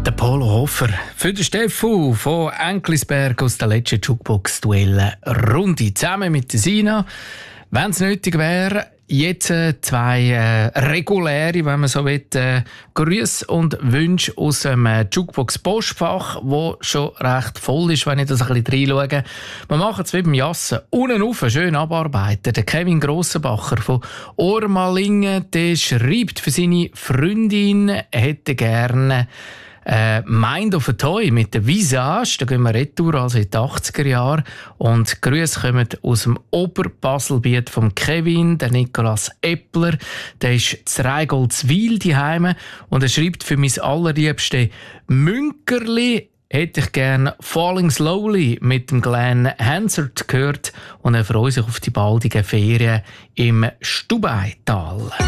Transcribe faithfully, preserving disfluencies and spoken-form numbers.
Der Polo Hofer für den Steffu von Enklisberg aus der letzten Jukebox-Duelle-Runde. Zusammen mit der Sina, wenn es nötig wäre, jetzt zwei äh, reguläre, wenn man so will, äh, Grüße und Wünsche aus dem äh, Jukebox-Postfach, wo schon recht voll ist, wenn ich das ein bisschen reinschaue. Wir machen es wie beim Jassen. Unten rauf, schön abarbeiten. Der Kevin Grossenbacher von Ormalingen, der schreibt für seine Freundin, er hätte gerne Äh, Mind of a Toy mit der Visage, da gehen wir retour, also in die achtziger Jahre. Und die Grüße kommen aus dem Oberbaselbiet von Kevin, der Nikolaus Eppler. Der ist zu Reigoldswil daheim und er schreibt für mein allerliebste Münkerli hätte ich gerne Falling Slowly mit dem Glenn Hansard gehört und er freut sich auf die baldigen Ferien im Stubaital.